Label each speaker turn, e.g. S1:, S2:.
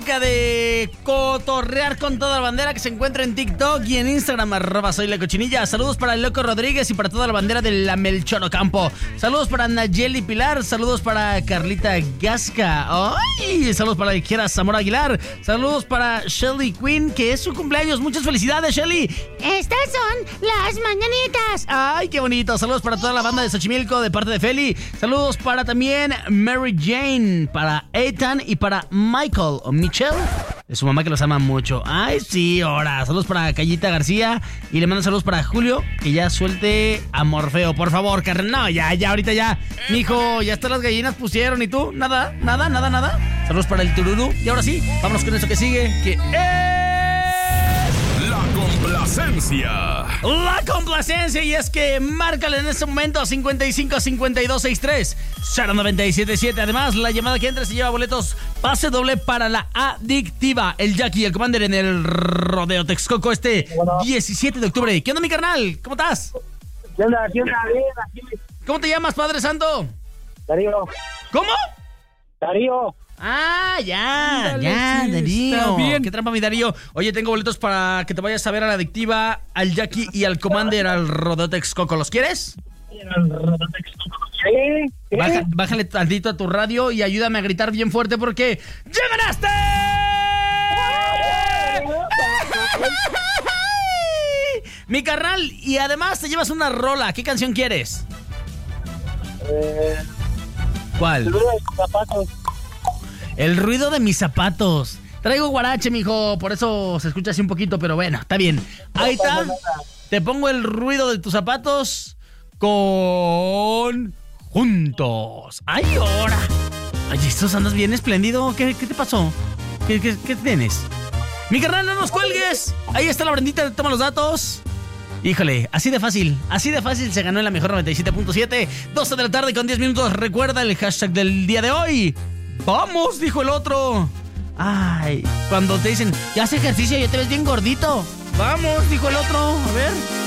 S1: música de Cotorrear con toda la bandera que se encuentra en TikTok y en Instagram, @soyLaCochinilla. Saludos para el Loco Rodríguez y para toda la bandera de la Melchor Ocampo. Saludos para Nayeli Pilar. Saludos para Carlita Gasca. ¡Ay! Saludos para Ikera Zamora Aguilar. Saludos para Shelly Quinn, que es su cumpleaños. Muchas felicidades, Shelly.
S2: Estas son las mañanitas.
S1: ¡Ay, qué bonito! Saludos para toda la banda de Xochimilco de parte de Feli. Saludos para también Mary Jane, para Ethan y para Michael o Michelle, de su mamá que los ama mucho. ¡Ay, sí, ahora! Saludos para Cayita García y le mando saludos para Julio, que ya suelte a Morfeo, por favor, carnal. No, ya, ahorita ya. Mijo, ya hasta las gallinas pusieron y tú, nada. Saludos para el Tururú. Y ahora sí, vámonos con eso que sigue, que La complacencia, y es que márcale en este momento 55-5263 097.7. Además, la llamada que entre se lleva boletos pase doble para la Adictiva, el Jackie y el Commander en el Rodeo Texcoco este 17 de octubre. ¿Qué onda, mi carnal? ¿Cómo estás?
S3: ¿Qué onda? Bien, aquí.
S1: ¿Cómo te llamas, Padre Santo?
S3: Darío.
S1: ¿Cómo?
S3: Darío.
S1: Ah, ya,
S4: Dale, sí,
S1: Darío.
S4: está bien.
S1: Qué trampa, mi Darío. Oye, tengo boletos para que te vayas a ver a la Adictiva, al Jackie y al Commander al Rodeo Texcoco. ¿Los quieres?
S3: Sí.
S1: Bájale tantito a tu radio y ayúdame a gritar bien fuerte porque ¡ya ganaste! Mi carnal, y además te llevas una rola. ¿Qué canción quieres? ¿Cuál?
S3: El ruido de tus zapatos.
S1: El ruido de mis zapatos. Traigo guarache, mijo, por eso se escucha así un poquito, pero bueno, está bien. Ahí está. Te pongo el ruido de tus zapatos con Juntos. ¡Ay, ahora! Ay, estos andas bien espléndido. ¿Qué te pasó? ¿Qué tienes? Mi carnal, no nos cuelgues. Ahí está la Brendita, toma los datos. Híjole, así de fácil se ganó en la mejor 97.7. 12 de la tarde con 10 minutos. Recuerda el hashtag del día de hoy. ¡Vamos!, dijo el otro. Ay, cuando te dicen, ya hace ejercicio, ya te ves bien gordito. ¡Vamos!, dijo el otro. A ver.